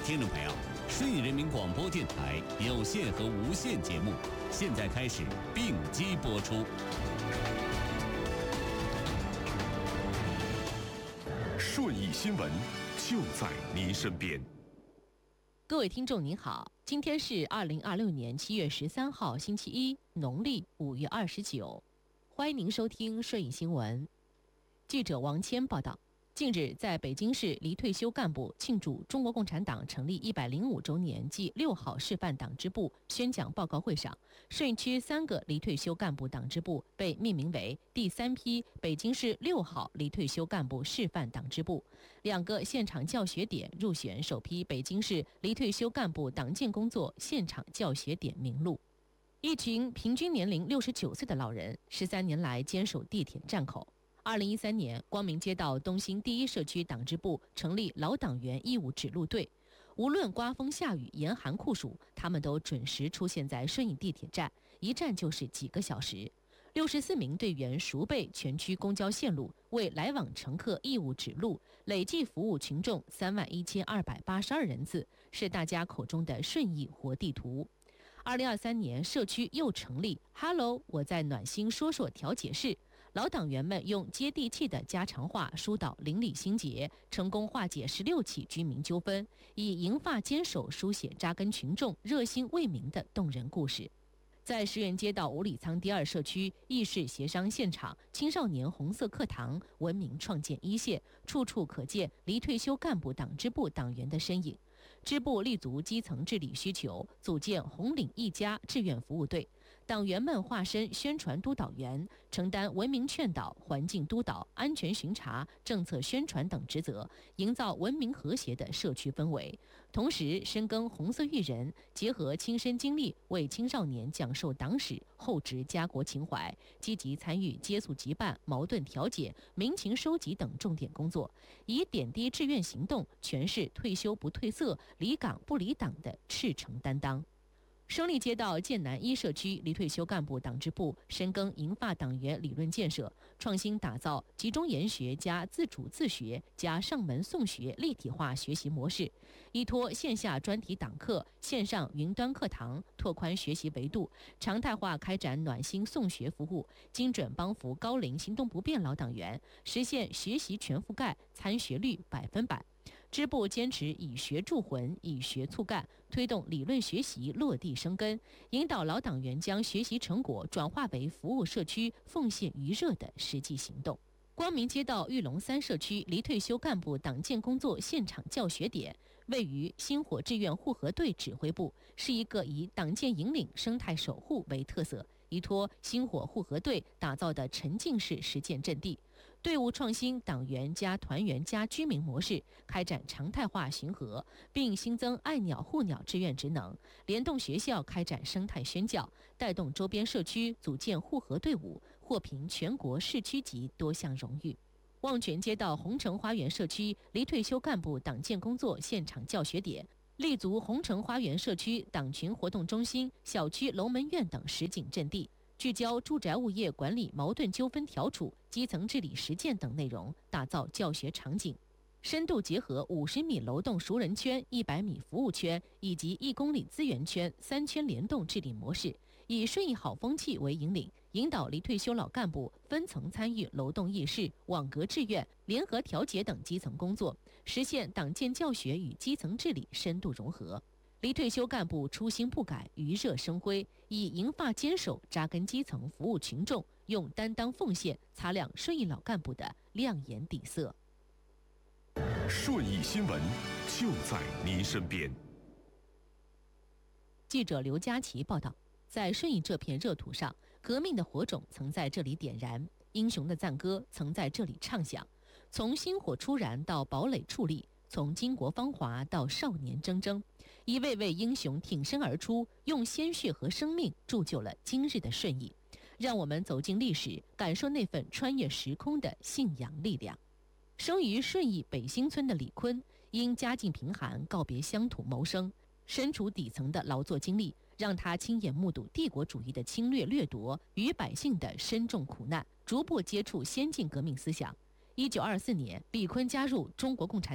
听众朋友，顺义人民广播电台有线和无线节目现在开始并机播出。 顺义新闻就在您身边。 各位听众您好，今天是2026年7月13号星期一，农历5月29，欢迎您收听顺义新闻。记者王谦报道，近日在北京市离退休干部庆祝中国共产党成立105周年暨6号示范党支部宣讲报告会上，顺义区3个离退休干部党支部被命名为第3批北京市6号离退休干部示范党支部，2个现场教学点入选首批北京市离退休干部党建工作现场教学点名录。一群平均年龄69岁的老人13年来坚守地铁站口。2013年，光明街道东兴第一社区党支部成立老党员义务指路队，无论刮风下雨、严寒酷暑，他们都准时出现在顺义地铁站，一站就是几个小时。64名队员熟背全区公交线路，为来往乘客义务指路，累计服务群众31282人次，是大家口中的顺义活地图。2023年，社区又成立 “Hello， 我在暖心说说调解室”，老党员们用接地气的家常话疏导邻里心结，成功化解16起居民纠纷，以银发坚守书写扎根群众热心为民的动人故事。在石园街道五里仓第2社区议事协商现场，青少年红色课堂文明创建一线，处处可见离退休干部党支部党员的身影。支部立足基层治理需求，组建红领一家志愿服务队，党员们化身宣传督导员，承担文明劝导、环境督导、安全巡查、政策宣传等职责，营造文明和谐的社区氛围。同时深耕红色育人，结合亲身经历为青少年讲授党史，厚植家国情怀，积极参与接触羁绊、矛盾调解、民情收集等重点工作，以点滴志愿行动诠释退休不褪色、离岗不离党的赤诚担当。胜利街道建南一社区离退休干部党支部深耕银发党员理论建设，创新打造集中研学加自主自学加上门送学立体化学习模式，依托线下专题党课、线上云端课堂，拓宽学习维度，常态化开展暖心送学服务，精准帮扶高龄行动不便老党员，实现学习全覆盖，参学率100%。支部坚持以学助魂，以学促干，推动理论学习落地生根，引导老党员将学习成果转化为服务社区、奉献余热的实际行动。光明街道玉龙3社区离退休干部党建工作现场教学点位于星火志愿护河队指挥部，是一个以党建引领、生态守护为特色，依托星火护河队打造的沉浸式实践阵地。队伍创新党员加团员加居民模式，开展常态化巡河，并新增爱鸟护鸟志愿职能，联动学校开展生态宣教，带动周边社区组建护河队伍，获评全国市区级多项荣誉。望泉街道红城花园社区离退休干部党建工作现场教学点，立足红城花园社区党群活动中心、小区龙门院等实景阵地，聚焦住宅物业管理矛盾纠纷调处、基层治理实践等内容，打造教学场景，深度结合50米楼栋熟人圈、100米服务圈以及1公里资源圈3圈联动治理模式，以顺义好风气为引领，引导离退休老干部分层参与楼栋议事、网格志愿、联合调解等基层工作，实现党建教学与基层治理深度融合。离退休干部初心不改，余热生辉，以银发坚守扎根基层，服务群众，用担当奉献擦亮顺义老干部的亮眼底色。 顺义新闻就在您身边。 记者刘佳琪报道，在顺义这片热土上，革命的火种曾在这里点燃，英雄的赞歌曾在这里唱响。从星火初燃到堡垒矗立，从巾帼芳华到少年铮铮，一位位英雄挺身而出，用鲜血和生命铸就了今日的顺义。让我们走进历史，感受那份穿越时空的信仰力量。生于顺义北新村的李坤，因家境贫寒告别乡土谋生，身处底层的劳作经历，让他亲眼目睹帝国主义的侵略掠夺与百姓的深重苦难，逐步接触先进革命思想。1924年，李坤加入中国共产党，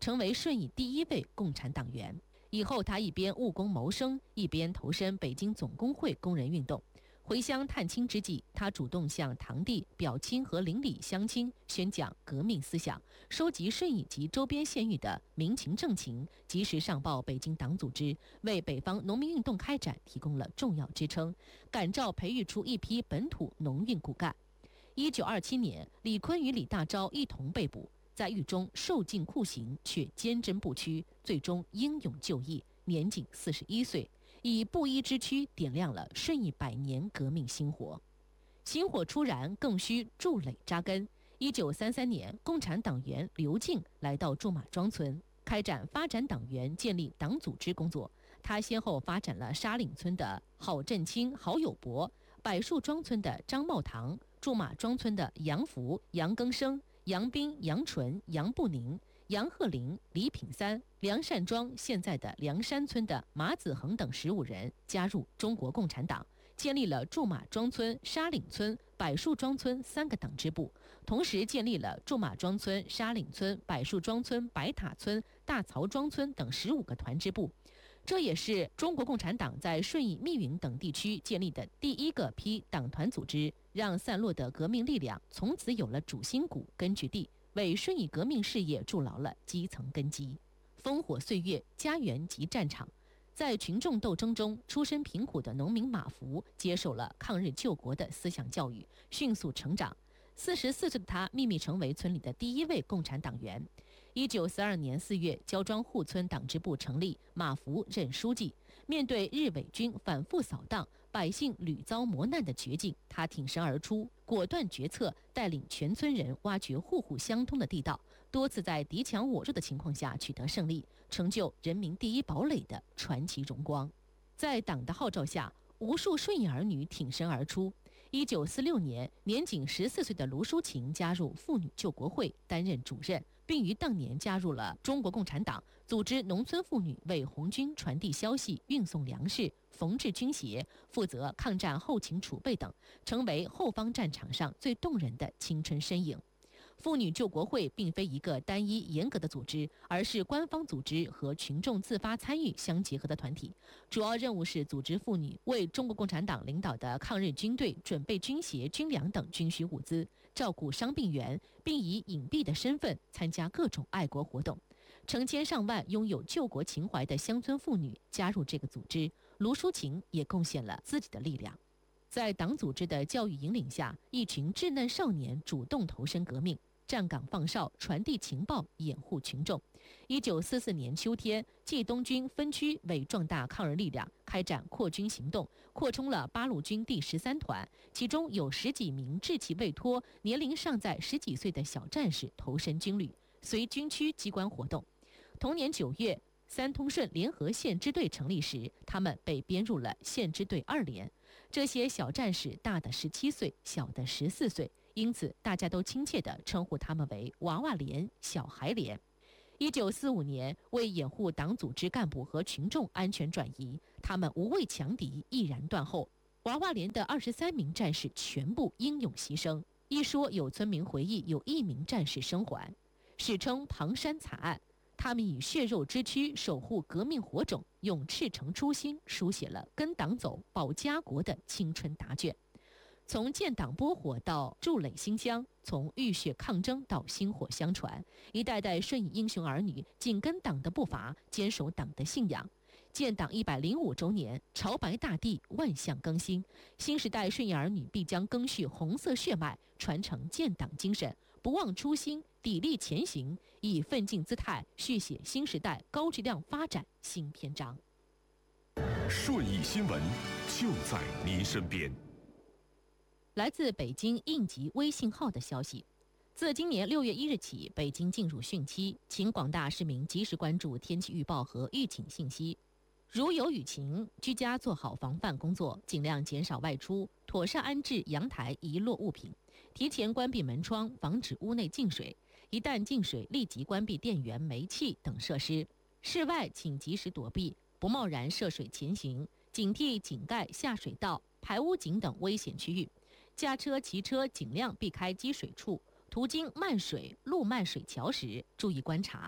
成为顺义第一位共产党员。以后他一边务工谋生，一边投身北京总工会工人运动。回乡探亲之际，他主动向堂弟、表亲和邻里乡亲宣讲革命思想，收集顺义及周边县域的民情政情，及时上报北京党组织，为北方农民运动开展提供了重要支撑，感召培育出一批本土农运骨干。1927年，李坤与李大钊一同被捕，在狱中受尽酷刑，却坚贞不屈，最终英勇就义，年仅41岁。以布衣之躯点亮了顺义100年革命星火。星火初燃，更需筑垒扎根。1933年，共产党员刘敬来到驻马庄村，开展发展党员、建立党组织工作。他先后发展了沙岭村的郝振清、郝友伯，柏树庄村的张茂堂，驻马庄村的杨福、杨庚生、杨斌、杨纯、杨步宁、杨鹤龄、李品三、梁善庄现在的梁山村的马子恒等15人加入中国共产党，建立了驻马庄村、沙岭村、柏树庄村3个党支部，同时建立了驻马庄村、沙岭村、柏树庄村、白塔村、大曹庄村等15个团支部。这也是中国共产党在顺义、密云等地区建立的第一个批党团组织，让散落的革命力量从此有了主心骨、根据地，为顺义革命事业筑牢了基层根基。烽火岁月，家园即战场。在群众斗争中，出身贫苦的农民马福接受了抗日救国的思想教育，迅速成长。44岁的他秘密成为村里的第一位共产党员。1942年4月，焦庄户村党支部成立，马福任书记。面对日伪军反复扫荡，百姓屡遭磨难的绝境，他挺身而出，果断决策，带领全村人挖掘户户相通的地道，多次在敌强我弱的情况下取得胜利，成就人民第一堡垒的传奇荣光。在党的号召下，无数顺义儿女挺身而出。1946年，年仅14岁的卢淑琴加入妇女救国会，担任主任，并于当年加入了中国共产党，组织农村妇女为红军传递消息、运送粮食、缝制军鞋，负责抗战后勤储备等，成为后方战场上最动人的青春身影。妇女救国会并非一个单一严格的组织，而是官方组织和群众自发参与相结合的团体。主要任务是组织妇女为中国共产党领导的抗日军队准备军鞋、军粮等军需物资，照顾伤病员，并以隐蔽的身份参加各种爱国活动。成千上万拥有救国情怀的乡村妇女加入这个组织，卢淑琴也贡献了自己的力量。在党组织的教育引领下，一群稚嫩少年主动投身革命，站岗放哨，传递情报，掩护群众。1944年秋天，冀东军分区为壮大抗日力量，开展扩军行动，扩充了八路军第13团，其中有10几名志气未脱、年龄尚在10几岁的小战士投身军旅，随军区机关活动。同年9月，三通顺联合县支队成立时，他们被编入了县支队2连。这些小战士大的17岁，小的14岁，因此大家都亲切地称呼他们为娃娃连、小孩连。1945年，为掩护党组织干部和群众安全转移，他们无畏强敌，毅然断后。娃娃连的23名战士全部英勇牺牲。一说有村民回忆，有1名战士生还，史称庞山惨案。他们以血肉之躯守护革命火种，用赤诚初心书写了跟党走、保家国的青春答卷。从建党拨火到筑垒新乡，从浴血抗争到薪火相传，一代代顺义英雄儿女紧跟党的步伐，坚守党的信仰。建党105周年，朝白大地，万象更新。新时代顺义儿女必将赓续红色血脉，传承建党精神，不忘初心，砥砺前行，以奋进姿态续写新时代高质量发展新篇章。 顺义新闻就在您身边。 来自北京应急微信号的消息，自今年6月1日起，北京进入汛期，请广大市民及时关注天气预报和预警信息。如有雨情，居家做好防范工作，尽量减少外出，妥善安置阳台遗落物品，提前关闭门窗，防止屋内进水。一旦进水，立即关闭电源、煤气等设施。室外请及时躲避，不贸然涉水前行，警惕井盖、下水道、排污井等危险区域。驾车、骑车尽量避开积水处，途经漫水、路漫水桥时，注意观察。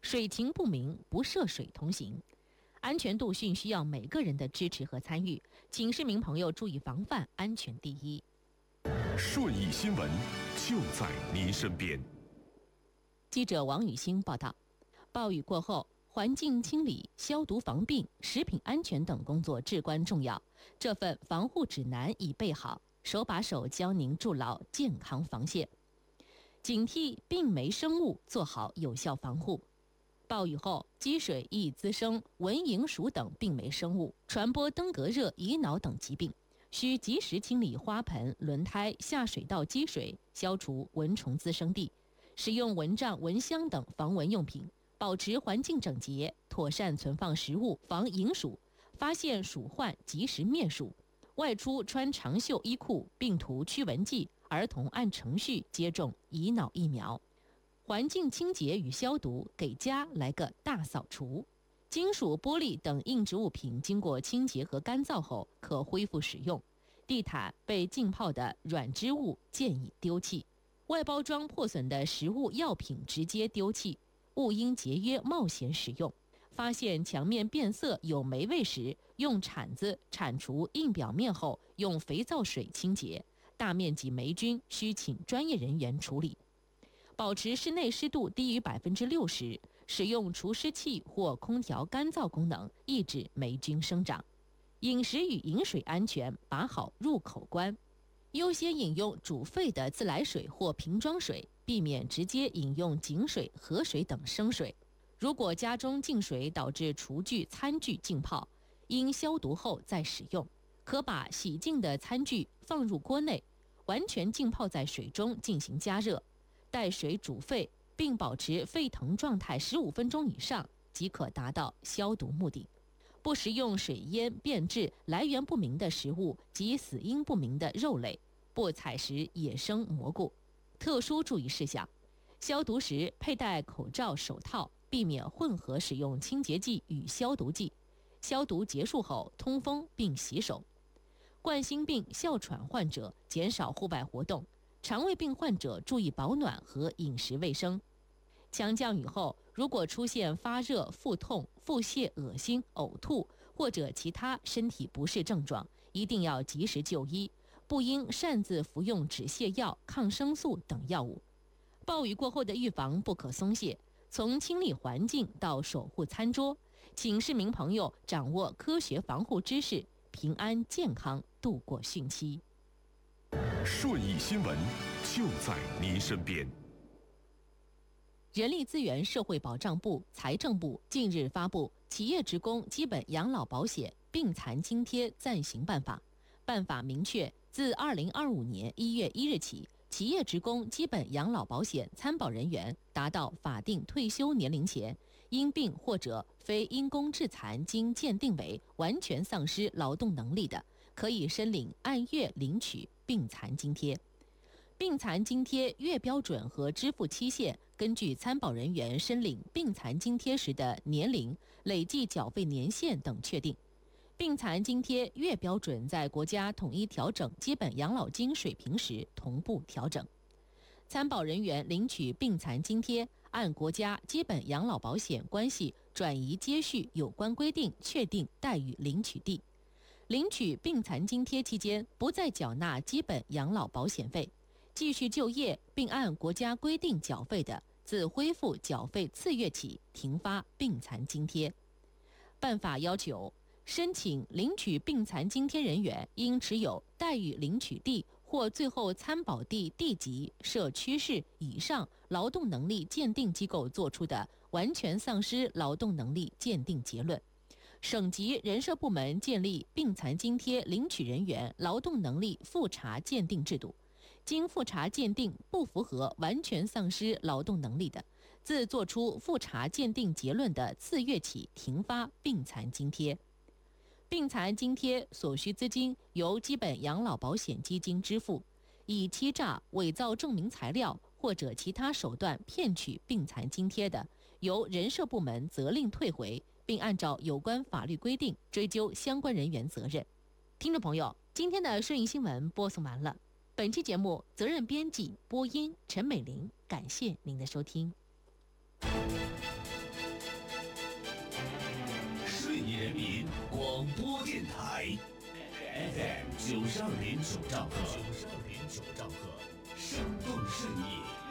水情不明不涉水同行。安全度训需要每个人的支持和参与，请市民朋友注意防范，安全第一。 顺义新闻就在您身边。 记者王雨欣报道，暴雨过后，环境清理、消毒防病、食品安全等工作至关重要。这份防护指南已备好，手把手教您筑牢健康防线，警惕病媒生物，做好有效防护。暴雨后，积水易滋生蚊蝇鼠等病媒生物，传播登革热、乙脑等疾病，需及时清理花盆、轮胎、下水道积水，消除蚊虫滋生地。使用蚊帐、蚊香等防蚊用品，保持环境整洁，妥善存放食物，防蝇鼠。发现鼠患及时灭鼠。外出穿长袖衣裤，并涂驱蚊剂。儿童按程序接种乙脑疫苗。环境清洁与消毒，给家来个大扫除。金属、玻璃等硬质物品经过清洁和干燥后，可恢复使用。地毯被浸泡的软织物建议丢弃。外包装破损的食物、药品直接丢弃，勿因节约冒险使用。发现墙面变色有霉味时，用铲子铲除硬表面后，用肥皂水清洁。大面积霉菌需请专业人员处理。保持室内湿度低于60%，使用除湿器或空调干燥功能，抑制霉菌生长。饮食与饮水安全，把好入口关。优先饮用煮沸的自来水或瓶装水，避免直接饮用井水、河水等生水。如果家中进水导致厨具、餐具浸泡，应消毒后再使用。可把洗净的餐具放入锅内，完全浸泡在水中进行加热，待水煮沸，并保持沸腾状态15分钟以上，即可达到消毒目的。不食用水淹、变质、来源不明的食物及死因不明的肉类，不采食野生蘑菇。特殊注意事项：消毒时佩戴口罩、手套，避免混合使用清洁剂与消毒剂。消毒结束后通风并洗手。冠心病、哮喘患者减少户外活动，肠胃病患者注意保暖和饮食卫生。强降雨后，如果出现发热、腹痛、腹泻、恶心、呕吐或者其他身体不适症状，一定要及时就医，不应擅自服用止泻药、抗生素等药物。暴雨过后的预防不可松懈，从清理环境到守护餐桌，请市民朋友掌握科学防护知识，平安健康度过汛期。 顺义新闻就在您身边。 人力资源社会保障部、财政部近日发布《企业职工基本养老保险病残津贴暂行办法》。办法明确，自2025年1月1日起，企业职工基本养老保险参保人员达到法定退休年龄前，因病或者非因公致残经鉴定为完全丧失劳动能力的，可以申领按月领取病残津贴。病残津贴月标准和支付期限根据参保人员申领病残津贴时的年龄、累计缴费年限等确定。病残津贴月标准在国家统一调整基本养老金水平时同步调整。参保人员领取病残津贴，按国家基本养老保险关系转移接续有关规定确定待遇领取地。领取病残津贴期间，不再缴纳基本养老保险费。继续就业并按国家规定缴费的，自恢复缴费次月起停发病残津贴。办法要求，申请领取病残津贴人员应持有待遇领取地或最后参保地地级、社区市以上劳动能力鉴定机构作出的完全丧失劳动能力鉴定结论。省级人社部门建立病残津贴领取人员劳动能力复查鉴定制度。经复查鉴定不符合完全丧失劳动能力的，自作出复查鉴定结论的次月起停发病残津贴。病残津贴所需资金由基本养老保险基金支付，以欺诈、伪造证明材料或者其他手段骗取病残津贴的，由人社部门责令退回，并按照有关法律规定追究相关人员责任。听众朋友，今天的顺义新闻播送完了。本期节目责任编辑播音陈美玲，感谢您的收听。 电台 FM 92.9兆赫，生动盛意。